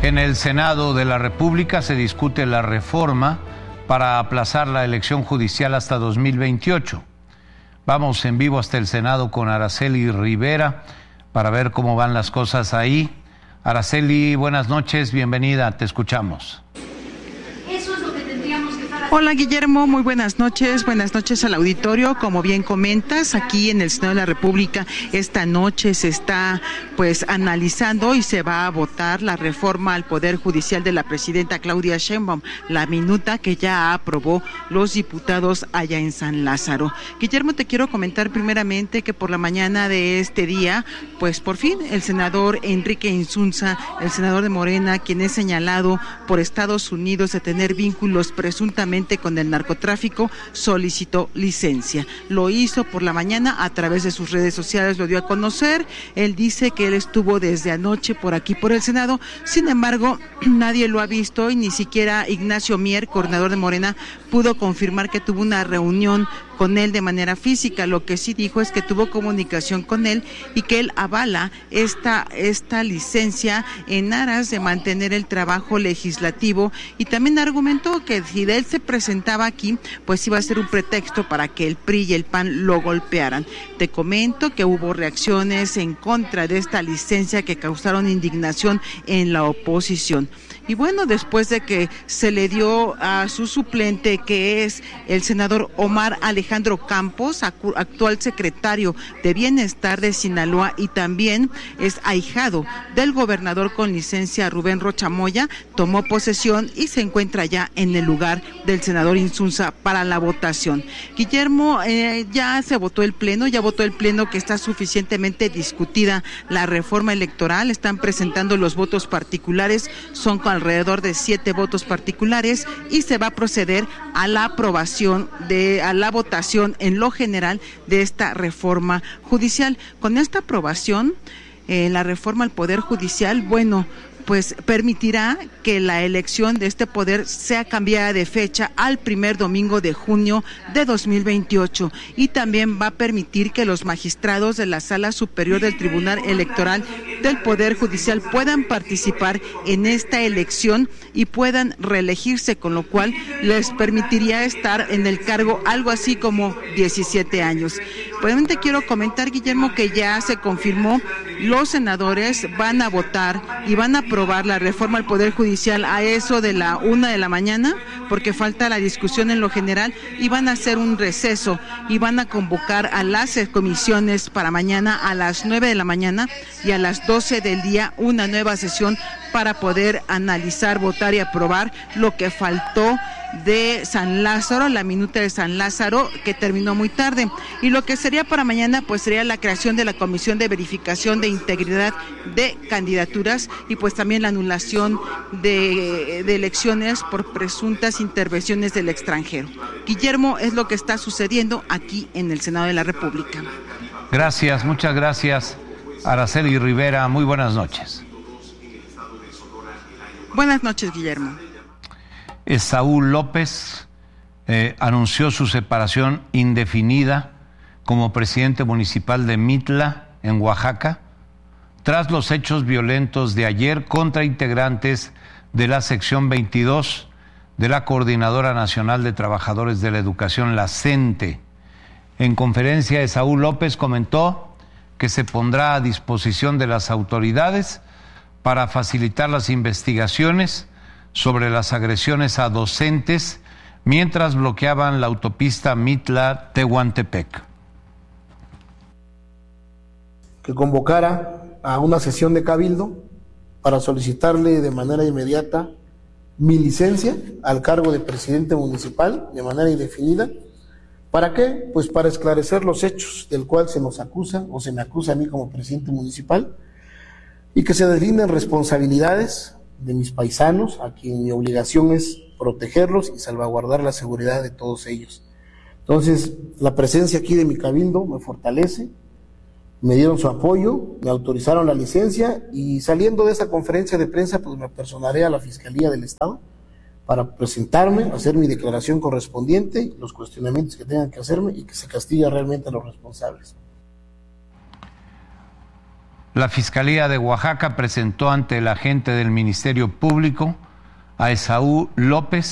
En el Senado de la República se discute la reforma para aplazar la elección judicial hasta 2028. Vamos en vivo hasta el Senado con Araceli Rivera para ver cómo van las cosas ahí. Araceli, buenas noches, bienvenida, te escuchamos. Hola Guillermo, muy buenas noches al auditorio. Como bien comentas, aquí en el Senado de la República esta noche se está analizando y se va a votar la reforma al Poder Judicial de la presidenta Claudia Sheinbaum, la minuta que ya aprobó los diputados allá en San Lázaro. Guillermo, te quiero comentar primeramente que por la mañana de este día, por fin el senador Enrique Insunza, el senador de Morena, quien es señalado por Estados Unidos de tener vínculos presuntamente con el narcotráfico, solicitó licencia. Lo hizo por la mañana a través de sus redes sociales, lo dio a conocer. Él dice que él estuvo desde anoche por aquí por el Senado, sin embargo nadie lo ha visto y ni siquiera Ignacio Mier, coordinador de Morena, pudo confirmar que tuvo una reunión con él de manera física. Lo que sí dijo es que tuvo comunicación con él y que él avala esta licencia en aras de mantener el trabajo legislativo, y también argumentó que si él se presentaba aquí, iba a ser un pretexto para que el PRI y el PAN lo golpearan. Te comento que hubo reacciones en contra de esta licencia que causaron indignación en la oposición. Y después de que se le dio a su suplente, que es el senador Omar Alejandro Campos, actual secretario de Bienestar de Sinaloa y también es ahijado del gobernador con licencia Rubén Rocha Moya, tomó posesión y se encuentra ya en el lugar del senador Insunza para la votación. Guillermo, ya votó el pleno que está suficientemente discutida la reforma electoral. Están presentando los votos particulares, son con alrededor de 7 votos particulares, y se va a proceder a la aprobación a la votación en lo general de esta reforma judicial. Con esta aprobación, la reforma al Poder Judicial, permitirá que la elección de este poder sea cambiada de fecha al primer domingo de junio de 2028, y también va a permitir que los magistrados de la Sala Superior del Tribunal Electoral del Poder Judicial puedan participar en esta elección y puedan reelegirse, con lo cual les permitiría estar en el cargo algo así como 17 años. Te quiero comentar, Guillermo, que ya se confirmó, los senadores van a votar y van a aprobar la reforma al Poder Judicial a eso de la 1 de la mañana, porque falta la discusión en lo general, y van a hacer un receso y van a convocar a las comisiones para mañana a las 9 de la mañana y a las 12 del día una nueva sesión para poder analizar, votar y aprobar lo que faltó de San Lázaro, la minuta de San Lázaro, que terminó muy tarde. Y lo que sería para mañana, sería la creación de la Comisión de Verificación de Integridad de Candidaturas y también la anulación de elecciones por presuntas intervenciones del extranjero. Guillermo, es lo que está sucediendo aquí en el Senado de la República. Gracias, muchas gracias, Araceli Rivera, muy buenas noches. Buenas noches, Guillermo. Saúl López anunció su separación indefinida como presidente municipal de Mitla, en Oaxaca, tras los hechos violentos de ayer contra integrantes de la sección 22 de la Coordinadora Nacional de Trabajadores de la Educación, la CENTE. En conferencia, Saúl López comentó que se pondrá a disposición de las autoridades para facilitar las investigaciones sobre las agresiones a docentes mientras bloqueaban la autopista Mitla-Tehuantepec. Que convocara a una sesión de cabildo para solicitarle de manera inmediata mi licencia al cargo de presidente municipal de manera indefinida. ¿Para qué? Para esclarecer los hechos del cual se nos acusa o se me acusa a mí como presidente municipal, y que se deslinden responsabilidades de mis paisanos, a quien mi obligación es protegerlos y salvaguardar la seguridad de todos ellos. Entonces, la presencia aquí de mi cabildo me fortalece, me dieron su apoyo, me autorizaron la licencia, y saliendo de esa conferencia de prensa, me apersonaré a la Fiscalía del Estado para presentarme, hacer mi declaración correspondiente, los cuestionamientos que tengan que hacerme, y que se castigue realmente a los responsables. La Fiscalía de Oaxaca presentó ante el agente del Ministerio Público a Esaú López